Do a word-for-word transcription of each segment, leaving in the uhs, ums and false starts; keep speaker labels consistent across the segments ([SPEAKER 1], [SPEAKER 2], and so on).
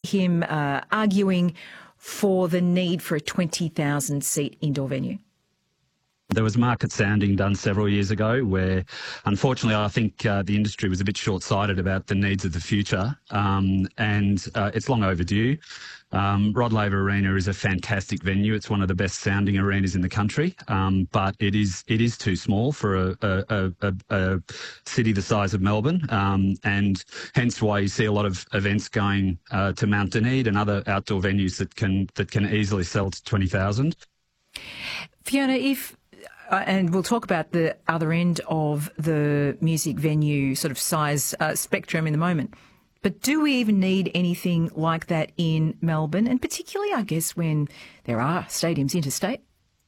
[SPEAKER 1] him uh, arguing for the need for a twenty thousand seat indoor venue.
[SPEAKER 2] There was market sounding done several years ago where, unfortunately, I think uh, the industry was a bit short-sighted about the needs of the future, um, and uh, it's long overdue. Um, Rod Laver Arena is a fantastic venue. It's one of the best sounding arenas in the country, um, but it is it is too small for a, a, a, a city the size of Melbourne, um, and hence why you see a lot of events going uh, to Mount Dunedin and other outdoor venues that can that can easily sell to twenty thousand.
[SPEAKER 1] Fiona, if Uh, and we'll talk about the other end of the music venue sort of size uh, spectrum in a moment. But do we even need anything like that in Melbourne? And particularly, I guess, when there are stadiums interstate?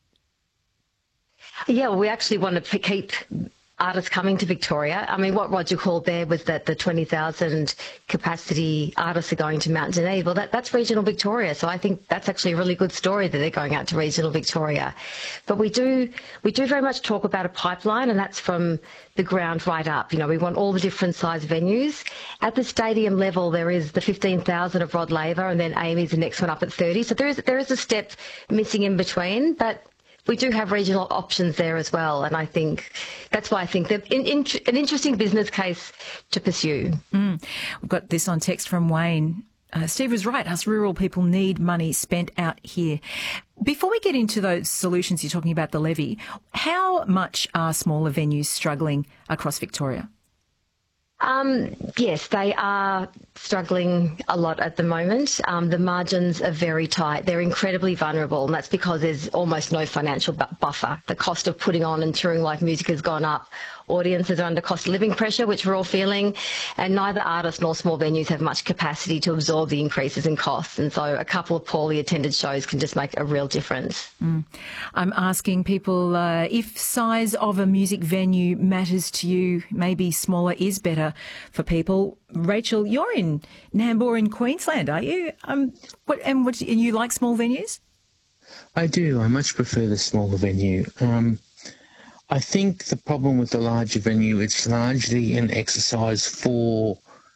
[SPEAKER 3] Yeah, well, we actually want to keep artists coming to Victoria. I mean, what Roger called there was that the twenty thousand capacity artists are going to Mount Dunedin. Well, that, that's regional Victoria. So I think that's actually a really good story that they're going out to regional Victoria. But we do we do very much talk about a pipeline, and that's from the ground right up. You know, we want all the different size venues. At the stadium level, there is the fifteen thousand of Rod Laver, and then Amy's the next one up at thirty. So there is there is a step missing in between, but we do have regional options there as well, and I think that's why I think they're in, in, an interesting business case to pursue.
[SPEAKER 1] Mm. We've got this on text from Wayne. Uh, Steve was right. Us rural people need money spent out here. Before we get into those solutions you're talking about, the levy, how much are smaller venues struggling across Victoria?
[SPEAKER 3] Um, yes, they are struggling a lot at the moment. Um, the margins are very tight. They're incredibly vulnerable, and that's because there's almost no financial bu- buffer. The cost of putting on and touring live music has gone up. Audiences are under cost of living pressure, which we're all feeling, and neither artists nor small venues have much capacity to absorb the increases in costs. And so a couple of poorly attended shows can just make a real difference.
[SPEAKER 1] Mm. I'm asking people uh, if size of a music venue matters to you. Maybe smaller is better for people. Rachel, you're in Nambour in Queensland, are you? Um, what, and what, and you like small venues?
[SPEAKER 4] I do. I much prefer the smaller venue. Um, I think the problem with the larger venue, it's largely an exercise for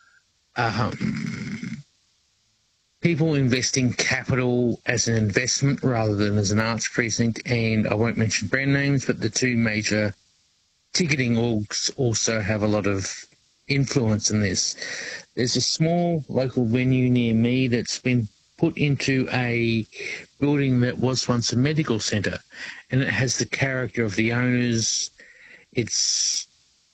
[SPEAKER 4] um, people investing capital as an investment rather than as an arts precinct. And I won't mention brand names, but the two major ticketing orgs also have a lot of influence in this. There's a small local venue near me that's been put into a building that was once a medical centre, and it has the character of the owners. It's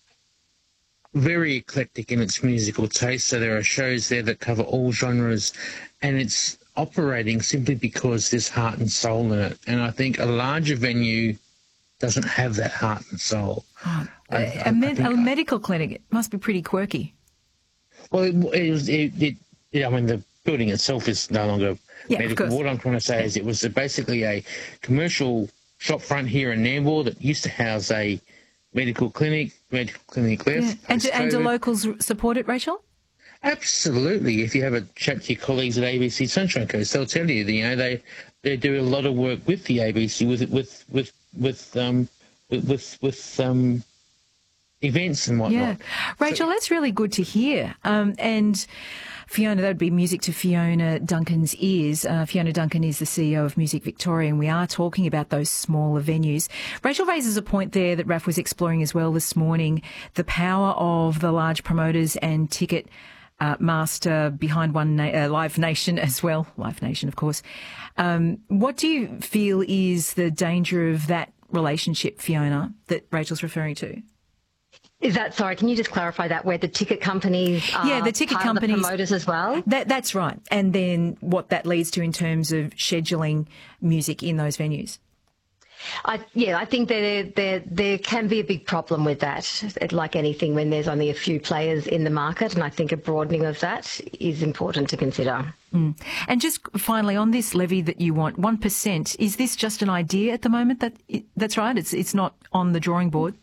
[SPEAKER 4] very eclectic in its musical taste, so there are shows there that cover all genres, and it's operating simply because there's heart and soul in it. And I think a larger venue doesn't have that heart and soul.
[SPEAKER 1] Oh,
[SPEAKER 4] I,
[SPEAKER 1] a,
[SPEAKER 4] I,
[SPEAKER 1] med-
[SPEAKER 4] I
[SPEAKER 1] a medical clinic, it must be pretty quirky.
[SPEAKER 4] Well, it, it was. It, it, yeah, I mean, the building itself is no longer
[SPEAKER 1] yeah,
[SPEAKER 4] medical. What I'm trying to say is it was a, basically a commercial shop front here in Nambour that used to house a medical clinic, medical clinic left.
[SPEAKER 1] Yeah. And, do, and do locals support it, Rachel?
[SPEAKER 4] Absolutely. If you have a chat to your colleagues at A B C Sunshine Coast, they'll tell you that, you know, they they do a lot of work with the A B C, with with with with um with with, with um events and whatnot.
[SPEAKER 1] Yeah, Rachel, so, that's really good to hear. Um, and Fiona, that would be music to Fiona Duncan's ears. Uh, Fiona Duncan is the C E O of Music Victoria, and we are talking about those smaller venues. Rachel raises a point there that Raf was exploring as well this morning, the power of the large promoters and ticket uh, master behind One Na- uh, Live Nation as well. Live Nation, of course. Um, what do you feel is the danger of that relationship, Fiona, that Rachel's referring to?
[SPEAKER 3] Is that, sorry, can you just clarify that, where the ticket companies are
[SPEAKER 1] yeah, the ticket
[SPEAKER 3] part
[SPEAKER 1] companies,
[SPEAKER 3] of the promoters as well?
[SPEAKER 1] That, that's right. And then what that leads to in terms of scheduling music in those venues.
[SPEAKER 3] I, yeah, I think there, there, there can be a big problem with that, like anything, when there's only a few players in the market, and I think a broadening of that is important to consider.
[SPEAKER 1] Mm. And just finally, on this levy that you want, one percent, is this just an idea at the moment? That That's right, it's, it's not on the drawing board?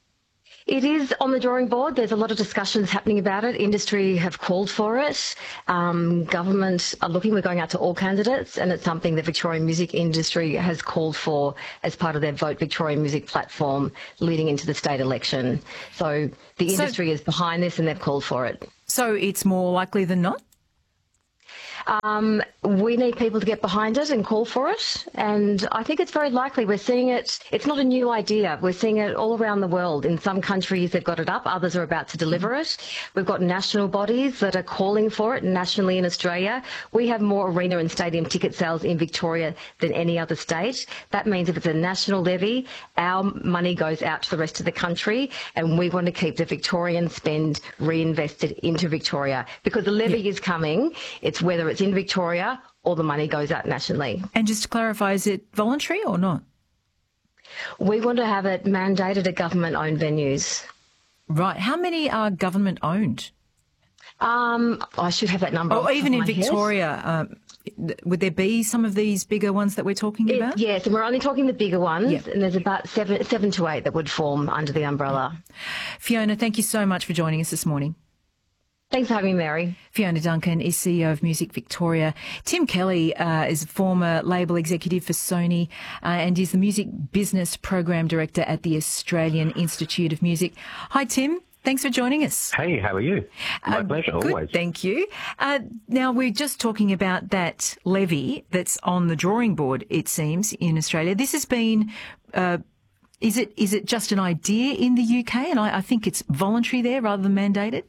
[SPEAKER 3] It is on the drawing board. There's a lot of discussions happening about it. Industry have called for it. Um, government are looking. We're going out to all candidates, and it's something the Victorian music industry has called for as part of their Vote Victorian Music platform leading into the state election. So the industry so, is behind this, and they've called for it.
[SPEAKER 1] So it's more likely than not?
[SPEAKER 3] Um, we need people to get behind it and call for it. And I think it's very likely. We're seeing it. It's not a new idea. We're seeing it all around the world. In some countries, they've got it up. Others are about to deliver it. We've got national bodies that are calling for it nationally in Australia. We have more arena and stadium ticket sales in Victoria than any other state. That means if it's a national levy, our money goes out to the rest of the country, and we want to keep the Victorian spend reinvested into Victoria because the levy yeah. is coming. It's whether it's in Victoria or the money goes out nationally.
[SPEAKER 1] And just to clarify, is it voluntary or not?
[SPEAKER 3] We want to have it mandated at government-owned venues.
[SPEAKER 1] Right. How many are government-owned?
[SPEAKER 3] Um, I should have that number.
[SPEAKER 1] Or even in Victoria, um, would there be some of these bigger ones that we're talking
[SPEAKER 3] it,
[SPEAKER 1] about?
[SPEAKER 3] Yes, and we're only talking the bigger ones,
[SPEAKER 1] yep.
[SPEAKER 3] and there's about seven, seven to eight that would form under the umbrella.
[SPEAKER 1] Fiona, thank you so much for joining us this morning.
[SPEAKER 3] Thanks for having me, Mary.
[SPEAKER 1] Fiona Duncan is C E O of Music Victoria. Tim Kelly uh, is a former label executive for Sony uh, and is the Music Business Program Director at the Australian Institute of Music. Hi, Tim. Thanks for joining us.
[SPEAKER 5] Hey, how are you? My
[SPEAKER 1] uh,
[SPEAKER 5] pleasure,
[SPEAKER 1] good,
[SPEAKER 5] always.
[SPEAKER 1] Thank you. Uh, now, we're just talking about that levy that's on the drawing board, it seems, in Australia. This has been, uh, is it is it just an idea in the U K? And I, I think it's voluntary there rather than mandated?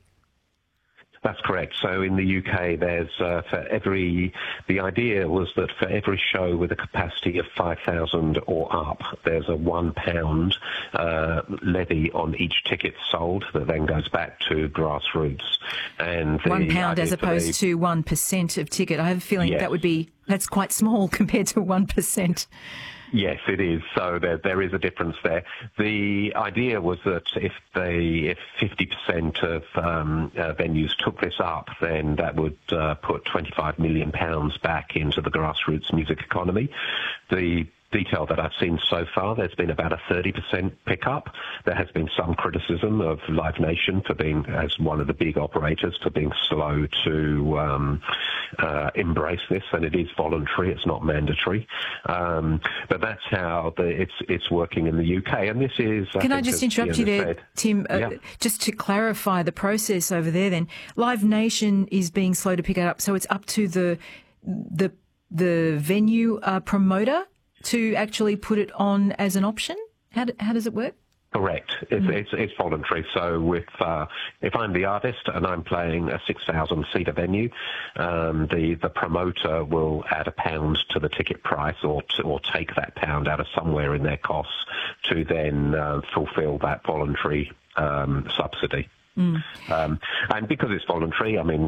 [SPEAKER 5] That's correct. So in the U K, there's uh, for every, the idea was that for every show with a capacity of five thousand or up, there's a one pound uh, levy on each ticket sold that then goes back to grassroots. And the
[SPEAKER 1] one pound as opposed
[SPEAKER 5] the,
[SPEAKER 1] to one percent of ticket. I have a feeling
[SPEAKER 5] yes.
[SPEAKER 1] that would be, that's quite small compared to one percent.
[SPEAKER 5] Yes, it is. So there, there is a difference there. The idea was that if they, if fifty percent of um, uh, venues took this up, then that would uh, put twenty-five million pounds back into the grassroots music economy. The detail that I've seen so far, there's been about a thirty percent pickup. There has been some criticism of Live Nation for being, as one of the big operators, for being slow to um, uh, embrace this, and it is voluntary, it's not mandatory. Um, but that's how the, it's it's working in the U K, and this is...
[SPEAKER 1] Can I, I just interrupt you there, said, Tim? Uh,
[SPEAKER 5] yeah.
[SPEAKER 1] Just to clarify the process over there then, Live Nation is being slow to pick it up, so it's up to the the the venue uh, promoter to actually put it on as an option? How, do, how does it work?
[SPEAKER 5] Correct. It's, mm. it's, it's voluntary. So if, uh, if I'm the artist and I'm playing a six thousand seater venue, um, the, the promoter will add a pound to the ticket price or, to, or take that pound out of somewhere in their costs to then uh, fulfill that voluntary um, subsidy. Mm. Um, and because it's voluntary, I mean,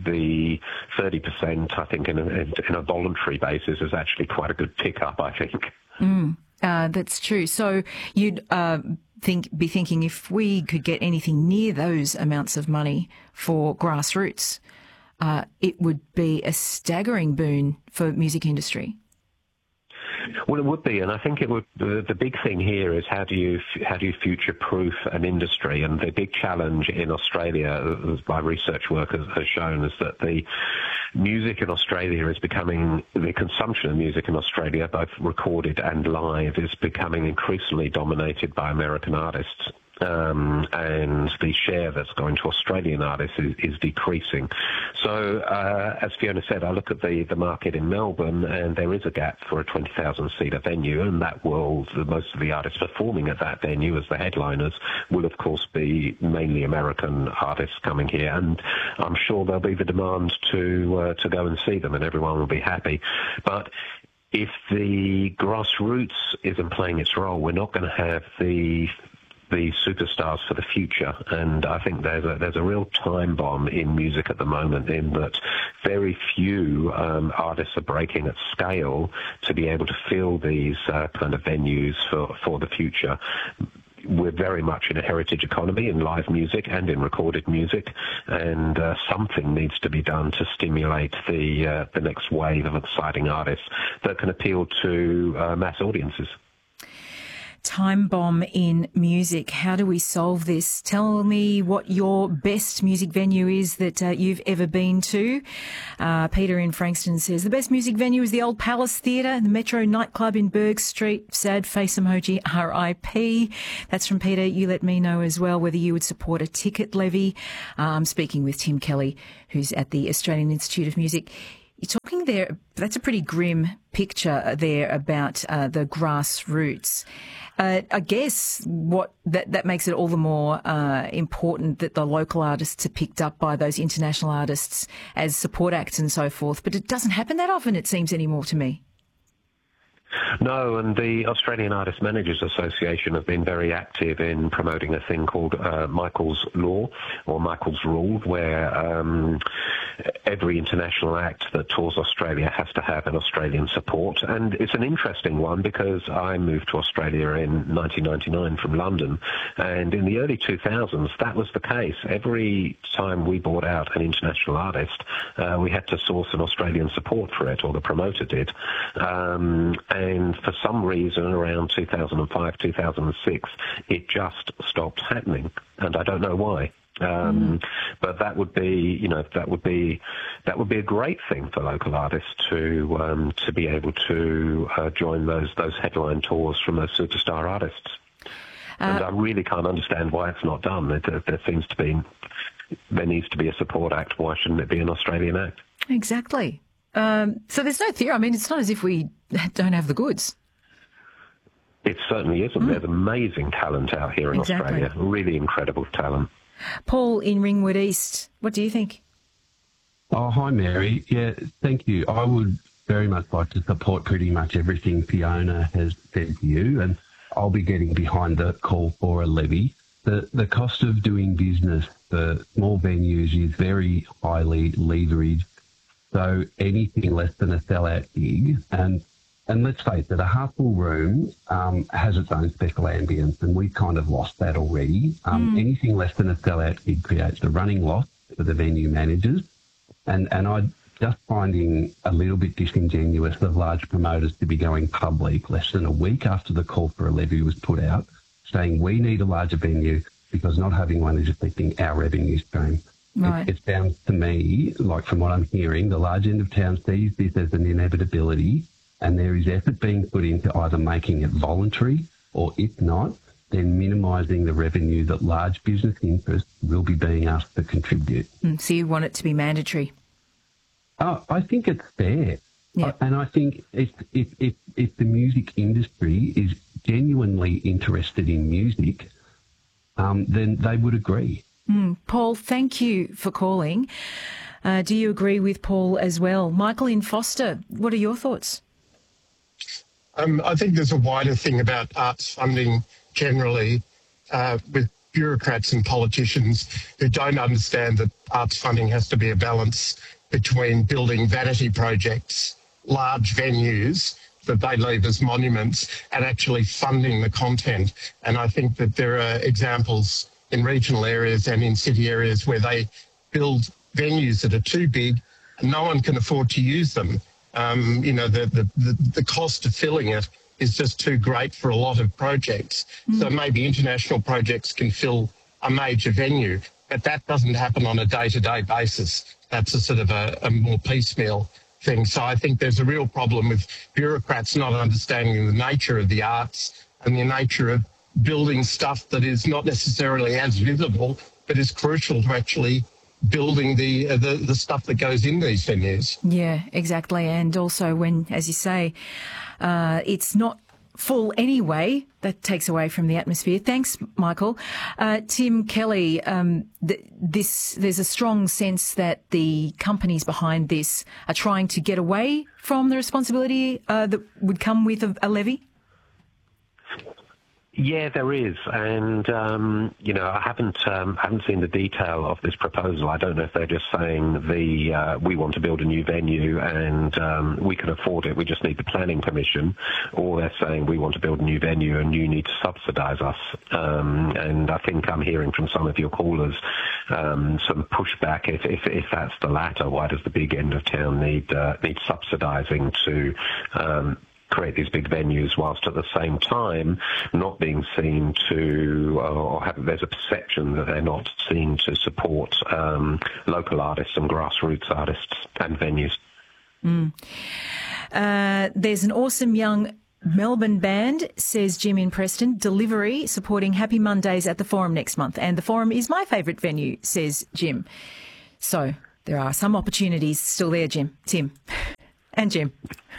[SPEAKER 5] the thirty percent, I think, in a, in a voluntary basis is actually quite a good pickup, I think.
[SPEAKER 1] Mm. Uh, that's true. So you'd uh, think be thinking if we could get anything near those amounts of money for grassroots, uh, it would be a staggering boon for music industry.
[SPEAKER 5] Well, it would be, and I think it would. The, the big thing here is how do you how do you future-proof an industry? And the big challenge in Australia, as my research work has, has shown, is that the music in Australia is becoming the consumption of music in Australia, both recorded and live, is becoming increasingly dominated by American artists. Um, and the share that's going to Australian artists is, is decreasing. So, uh, as Fiona said, I look at the, the market in Melbourne, and there is a gap for a twenty thousand seater venue, and that will, the, most of the artists performing at that venue as the headliners will, of course, be mainly American artists coming here, and I'm sure there'll be the demand to, uh, to go and see them, and everyone will be happy. But if the grassroots isn't playing its role, we're not going to have the the superstars for the future. And I think there's a, there's a real time bomb in music at the moment, in that very few um, artists are breaking at scale to be able to fill these uh, kind of venues for, for the future. We're very much in a heritage economy in live music and in recorded music, and uh, something needs to be done to stimulate the, uh, the next wave of exciting artists that can appeal to uh, mass audiences.
[SPEAKER 1] Time bomb in music. How do we solve this? Tell me what your best music venue is that uh, you've ever been to. Uh, Peter in Frankston says, the best music venue is the Old Palace Theatre, the Metro nightclub in Berg Street. Sad face emoji, R I P. That's from Peter. You let me know as well whether you would support a ticket levy. I'm um, speaking with Tim Kelly, who's at the Australian Institute of Music. You're talking there, that's a pretty grim picture there about uh, the grassroots. Uh, I guess what that, that makes it all the more uh, important that the local artists are picked up by those international artists as support acts and so forth. But it doesn't happen that often, it seems, anymore to me.
[SPEAKER 5] No, and the Australian Artist Managers Association have been very active in promoting a thing called uh, Michael's Law or Michael's Rule, where um, every international act that tours Australia has to have an Australian support. And it's an interesting one because I moved to Australia in nineteen ninety-nine from London, and in the early two thousands that was the case. Every time we brought out an international artist, uh, we had to source an Australian support for it, or the promoter did. Um, And for some reason, around two thousand five, two thousand six, it just stopped happening, and I don't know why. Um, mm. But that would be, you know, that would be that would be a great thing for local artists to um, to be able to uh, join those those headline tours from those superstar artists. Uh, and I really can't understand why it's not done. There, there seems to be there needs to be a support act. Why shouldn't it be an Australian act?
[SPEAKER 1] Exactly. Um, so there's no theory. I mean, it's not as if we don't have the goods.
[SPEAKER 5] It certainly isn't. Mm. There's amazing talent out here in exactly. Australia. Really incredible talent.
[SPEAKER 1] Paul in Ringwood East, what do you think?
[SPEAKER 6] Oh, hi, Mary. Yeah, thank you. I would very much like to support pretty much everything Fiona has said to you, and I'll be getting behind the call for a levy. The, the cost of doing business for small venues is very highly leveraged. So anything less than a sellout gig, and and let's face it, a half-full room um, has its own special ambience, and we've kind of lost that already. Um, mm. Anything less than a sellout gig creates a running loss for the venue managers, and and I'm just finding a little bit disingenuous of large promoters to be going public less than a week after the call for a levy was put out, saying we need a larger venue because not having one is affecting our revenue stream. Right. It, it sounds to me, like from what I'm hearing, the large end of town sees this as an inevitability, and there is effort being put into either making it voluntary or, if not, then minimising the revenue that large business interests will be being asked to contribute.
[SPEAKER 1] Mm, so you want it to be mandatory?
[SPEAKER 6] Oh, I think it's fair.
[SPEAKER 1] Yep.
[SPEAKER 6] And I think if, if, if, if the music industry is genuinely interested in music, um, then they would agree.
[SPEAKER 1] Mm, Paul, thank you for calling. Uh, do you agree with Paul as well? Michael in Foster, what are your thoughts?
[SPEAKER 7] Um, I think there's a wider thing about arts funding generally uh, with bureaucrats and politicians who don't understand that arts funding has to be a balance between building vanity projects, large venues that they leave as monuments, and actually funding the content. And I think that there are examples in regional areas and in city areas where they build venues that are too big and no one can afford to use them. Um, you know, the, the, the, the cost of filling it is just too great for a lot of projects. Mm. So maybe international projects can fill a major venue, but that doesn't happen on a day-to-day basis. That's a sort of a, a more piecemeal thing. So I think there's a real problem with bureaucrats not understanding the nature of the arts and the nature of building stuff that is not necessarily as visible, but is crucial to actually building the, uh, the the stuff that goes in these venues.
[SPEAKER 1] Yeah, exactly. And also when, as you say, uh, it's not full anyway, that takes away from the atmosphere. Thanks, Michael. Uh, Tim Kelly, um, th- this there's a strong sense that the companies behind this are trying to get away from the responsibility uh, that would come with a, a levy?
[SPEAKER 5] Yeah, there is, and um, you know, I haven't um, haven't seen the detail of this proposal. I don't know if they're just saying the uh, we want to build a new venue and um, we can afford it. We just need the planning permission, or they're saying we want to build a new venue and you need to subsidise us. Um, and I think I'm hearing from some of your callers um, some pushback. If, if if that's the latter, why does the big end of town need uh, need subsidising to um, create these big venues whilst at the same time not being seen to, or have, there's a perception that they're not seen to support um, local artists and grassroots artists and venues.
[SPEAKER 1] Mm. Uh, there's an awesome young Melbourne band, says Jim in Preston, Delivery, supporting Happy Mondays at the Forum next month. And the Forum is my favourite venue, says Jim. So there are some opportunities still there, Jim, Tim, and Jim.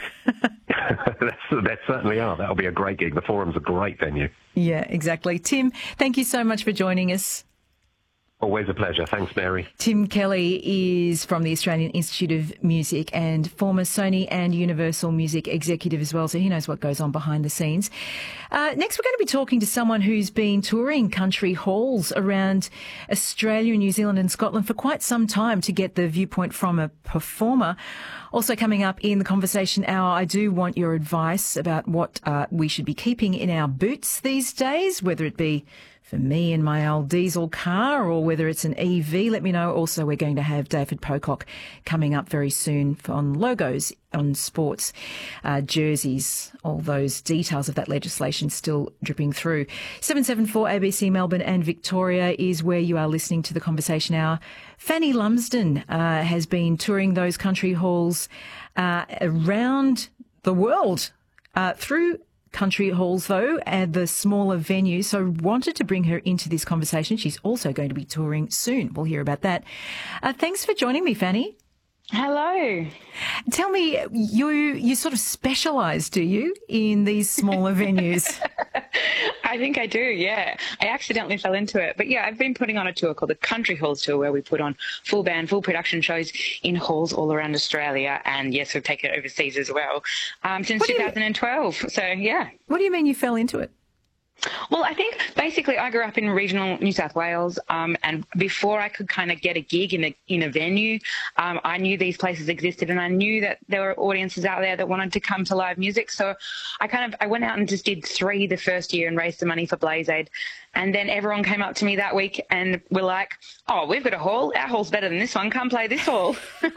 [SPEAKER 5] that's, that certainly are. That'll be a great gig. The Forum's a great venue.
[SPEAKER 1] Yeah, exactly. Tim, thank you so much for joining us.
[SPEAKER 5] Always a pleasure. Thanks, Mary.
[SPEAKER 1] Tim Kelly is from the Australian Institute of Music and former Sony and Universal Music executive as well, so he knows what goes on behind the scenes. Uh, next, we're going to be talking to someone who's been touring country halls around Australia, New Zealand and Scotland for quite some time to get the viewpoint from a performer. Also coming up in the conversation hour, I do want your advice about what uh, we should be keeping in our boots these days, whether it be for me in my old diesel car or whether it's an E V. Let me know. Also, we're going to have David Pocock coming up very soon on logos on sports uh, jerseys, all those details of that legislation still dripping through. seven seven four A B C Melbourne and Victoria is where you are listening to the Conversation Hour. Fanny Lumsden uh, has been touring those country halls uh, around the world uh, through country halls, though, and the smaller venues. So wanted to bring her into this conversation. She's also going to be touring soon. We'll hear about that. Uh, thanks for joining me, Fanny.
[SPEAKER 8] Hello.
[SPEAKER 1] Tell me, you you sort of specialise, do you, in these smaller venues?
[SPEAKER 8] I think I do, yeah. I accidentally fell into it. But yeah, I've been putting on a tour called the Country Halls Tour, where we put on full band, full production shows in halls all around Australia. And yes, we've taken it overseas as well um, since two thousand twelve. So yeah.
[SPEAKER 1] What do you mean you fell into it?
[SPEAKER 8] Well, I think basically I grew up in regional New South Wales, um, and before I could kind of get a gig in a in a venue, um, I knew these places existed, and I knew that there were audiences out there that wanted to come to live music. So I kind of I went out and just did three the first year and raised the money for Blaze Aid, and then everyone came up to me that week and were like, "Oh, we've got a hall. Our hall's better than this one. Come play this hall."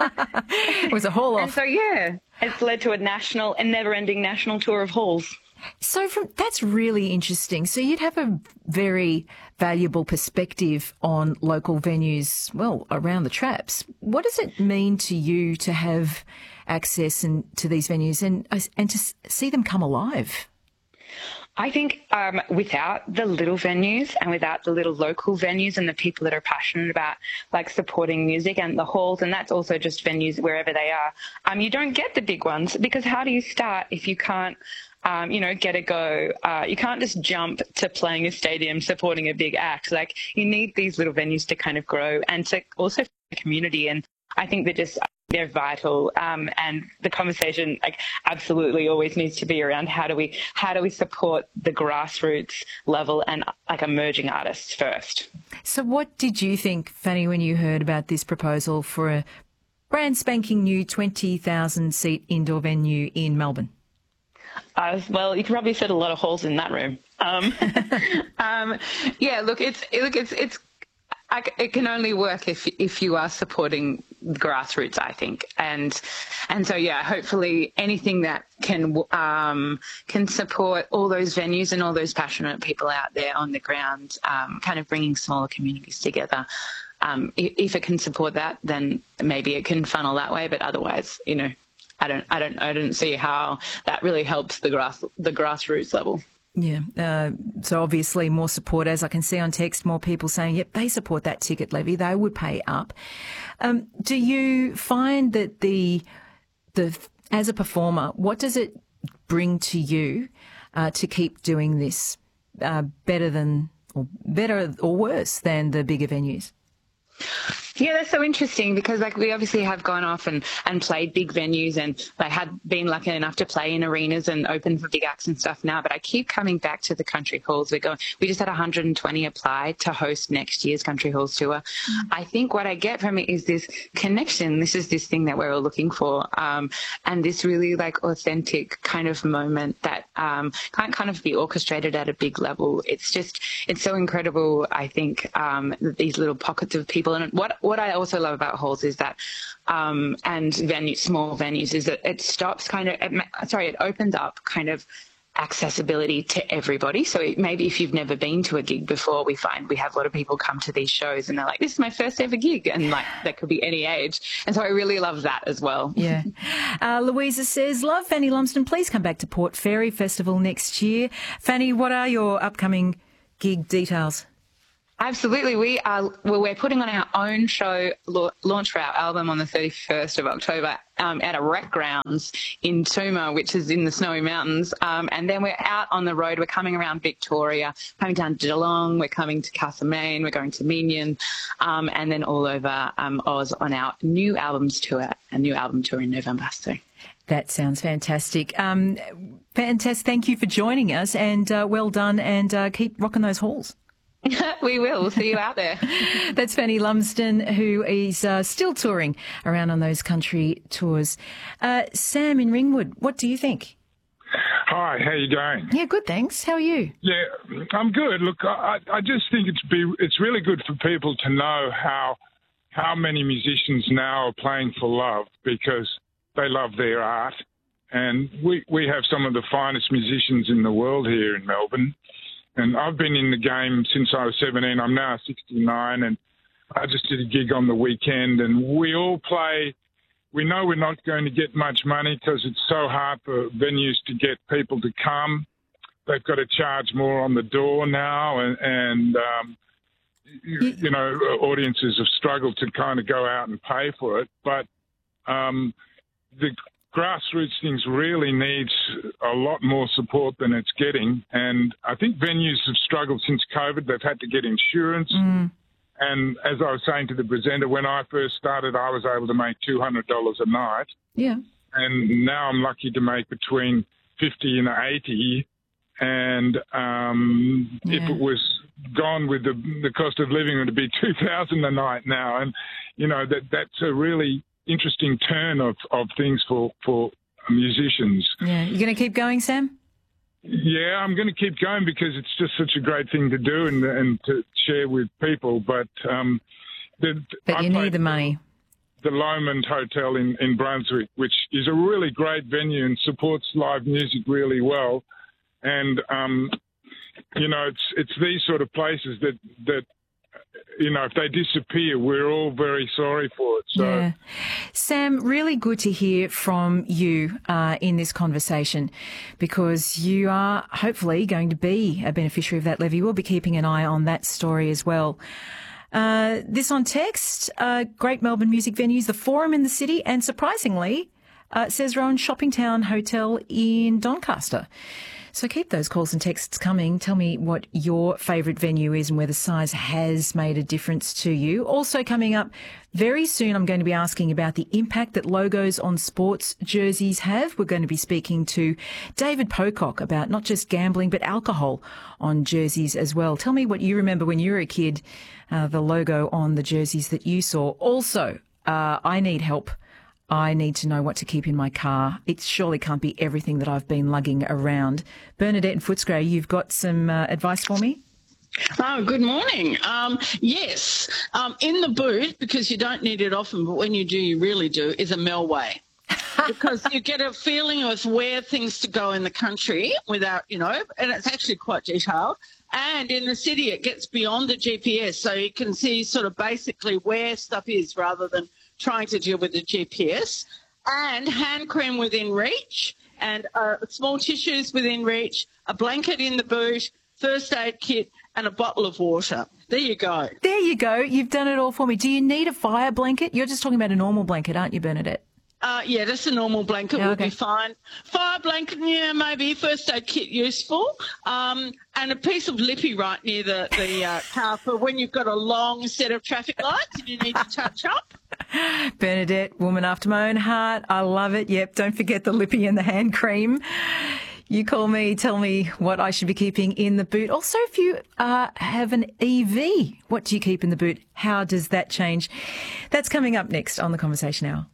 [SPEAKER 1] It was a hall off.
[SPEAKER 8] And so yeah, it's led to a national and never-ending national tour of halls.
[SPEAKER 1] So from that's really interesting. So you'd have a very valuable perspective on local venues, well, around the traps. What does it mean to you to have access and to these venues and and to see them come alive?
[SPEAKER 8] I think um, without the little venues and without the little local venues and the people that are passionate about like supporting music and the halls, and that's also just venues wherever they are, um, you don't get the big ones, because how do you start if you can't Um, you know, get a go. Uh, you can't just jump to playing a stadium supporting a big act. Like, you need these little venues to kind of grow and to also the community. And I think they're just, they're vital. Um, and the conversation, like, absolutely always needs to be around how do we, how do we support the grassroots level and like emerging artists first.
[SPEAKER 1] So what did you think, Fanny, when you heard about this proposal for a brand spanking new twenty thousand seat indoor venue in Melbourne?
[SPEAKER 8] Uh, well, you can probably fit a lot of holes in that room. Um, um, yeah, look, it's look, it's it's I, it can only work if if you are supporting grassroots, I think, and and so yeah, hopefully anything that can um, can support all those venues and all those passionate people out there on the ground, um, kind of bringing smaller communities together. Um, if it can support that, then maybe it can funnel that way. But otherwise, you know. I don't, I don't, I don't see how that really helps the grass, the grassroots level.
[SPEAKER 1] Yeah. Uh, so obviously more support, as I can see on text, more people saying, yep, they support that ticket levy. They would pay up. Um, do you find that the, the, as a performer, what does it bring to you, uh, to keep doing this, uh, better than, or better or worse than the bigger venues?
[SPEAKER 8] Yeah, that's so interesting, because like we obviously have gone off and, and played big venues, and I had been lucky enough to play in arenas and open for big acts and stuff now, but I keep coming back to the country halls. We're going, we just had one hundred twenty apply to host next year's Country Halls tour. Mm-hmm. I think what I get from it is this connection. This is this thing that we're all looking for, um, and this really like authentic kind of moment that um, can't kind of be orchestrated at a big level. It's just, it's so incredible, I think, um, these little pockets of people. And what What I also love about halls is that, um, and venue, small venues, is that it stops kind of, it, sorry, it opens up kind of accessibility to everybody. So it, maybe if you've never been to a gig before, we find we have a lot of people come to these shows and they're like, this is my first ever gig. And like, that could be any age. And so I really love that as well.
[SPEAKER 1] Yeah. Uh, Louisa says, love Fanny Lumsden. Please come back to Port Fairy Festival next year. Fanny, what are your upcoming gig details?
[SPEAKER 8] Absolutely. We are, well, we're putting on our own show la- launch for our album on the thirty-first of October um, at a rec grounds in Tooma, which is in the Snowy Mountains. Um, and then we're out on the road. We're coming around Victoria, coming down to Geelong. We're coming to Castlemaine. We're going to Minion, um, and then all over um, Oz on our new albums tour, a new album tour in November. So.
[SPEAKER 1] That sounds fantastic. Um, fantastic. Thank you for joining us, and uh, well done, and uh, keep rocking those halls.
[SPEAKER 8] We will. We'll see you out there.
[SPEAKER 1] That's Fanny Lumsden, who is uh, still touring around on those country tours. Uh, Sam in Ringwood, what do you think?
[SPEAKER 9] Hi, how you going?
[SPEAKER 1] Yeah, good, thanks. How are you?
[SPEAKER 9] Yeah, I'm good. Look, I, I just think it's be it's really good for people to know how how many musicians now are playing for love because they love their art. And we, we have some of the finest musicians in the world here in Melbourne. And I've been in the game since I was seventeen. I'm now sixty-nine, and I just did a gig on the weekend. And we all play. We know we're not going to get much money because it's so hard for venues to get people to come. They've got to charge more on the door now, and, and um, you, you know, audiences have struggled to kind of go out and pay for it. But um, the grassroots things really needs a lot more support than it's getting. And I think venues have struggled since COVID. They've had to get insurance. Mm. And as I was saying to the presenter, when I first started, I was able to make two hundred dollars a night.
[SPEAKER 1] Yeah.
[SPEAKER 9] And now I'm lucky to make between fifty and eighty. And um, yeah. if it was gone with the, the cost of living, it would be two thousand dollars a night now. And, you know, that that's a really interesting turn of, of things for, for musicians.
[SPEAKER 1] Yeah. You going to keep going, Sam?
[SPEAKER 9] Yeah, I'm going to keep going because it's just such a great thing to do and, and to share with people. But um, the,
[SPEAKER 1] but you need the money.
[SPEAKER 9] The Lomond Hotel in, in Brunswick, which is a really great venue and supports live music really well. And, um, you know, it's it's these sort of places that, that you know, if they disappear, we're all very sorry for it. So,
[SPEAKER 1] yeah. Sam, really good to hear from you uh, in this conversation because you are hopefully going to be a beneficiary of that levy. We'll be keeping an eye on that story as well. Uh, this on text, uh, great Melbourne music venues, the Forum in the city, and surprisingly, uh, says Rowan Shopping Town Hotel in Doncaster. So keep those calls and texts coming. Tell me what your favourite venue is and whether size has made a difference to you. Also coming up very soon, I'm going to be asking about the impact that logos on sports jerseys have. We're going to be speaking to David Pocock about not just gambling but alcohol on jerseys as well. Tell me what you remember when you were a kid, uh, the logo on the jerseys that you saw. Also, uh, I need help. I need to know what to keep in my car. It surely can't be everything that I've been lugging around. Bernadette in Footscray, you've got some uh, advice for me?
[SPEAKER 10] Oh, good morning. Um, yes, um, in the boot, because you don't need it often, but when you do, you really do, is a Melway. Because you get a feeling of where things to go in the country without, you know, and it's actually quite detailed. And in the city, it gets beyond the G P S, so you can see sort of basically where stuff is rather than trying to deal with the G P S. And hand cream within reach, and uh, small tissues within reach, a blanket in the boot, first aid kit, and a bottle of water. There you go.
[SPEAKER 1] There you go. You've done it all for me. Do you need a fire blanket? You're just talking about a normal blanket, aren't you, Bernadette?
[SPEAKER 10] Uh, yeah, just a normal blanket
[SPEAKER 1] yeah,
[SPEAKER 10] will
[SPEAKER 1] okay.
[SPEAKER 10] be fine. Fire blanket, yeah, maybe. First aid kit useful. Um, and a piece of lippy right near the, the uh, car for when you've got a long set of traffic lights and you need to touch up.
[SPEAKER 1] Bernadette, woman after my own heart. I love it. Yep, don't forget the lippy and the hand cream. You call me, tell me what I should be keeping in the boot. Also, if you uh, have an E V, what do you keep in the boot? How does that change? That's coming up next on The Conversation Hour.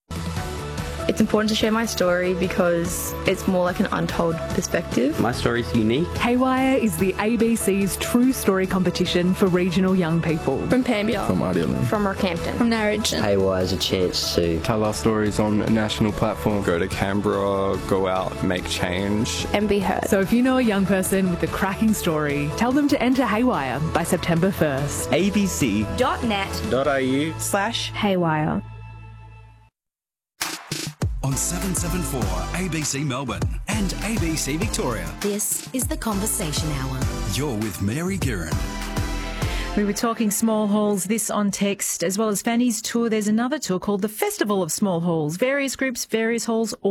[SPEAKER 11] It's important to share my story because it's more like an untold perspective.
[SPEAKER 12] My story's unique.
[SPEAKER 13] Haywire is the A B C's True Story competition for regional young people.
[SPEAKER 11] From Pambia.
[SPEAKER 14] From Idealand.
[SPEAKER 11] From Rockhampton. From Narrogin.
[SPEAKER 12] Haywire is a chance to
[SPEAKER 14] tell our stories on a national platform. Go to Canberra, go out, make change.
[SPEAKER 11] And be heard.
[SPEAKER 13] So if you know a young person with a cracking story, tell them to enter Haywire by September first.
[SPEAKER 12] abc
[SPEAKER 11] dot net
[SPEAKER 12] dot a u
[SPEAKER 11] slash Haywire.
[SPEAKER 15] On seven seventy-four A B C Melbourne and A B C Victoria.
[SPEAKER 16] This is The Conversation Hour.
[SPEAKER 15] You're with Mary Guerin.
[SPEAKER 1] We were talking small halls, this on text, as well as Fanny's tour. There's another tour called the Festival of Small Halls. Various groups, various halls,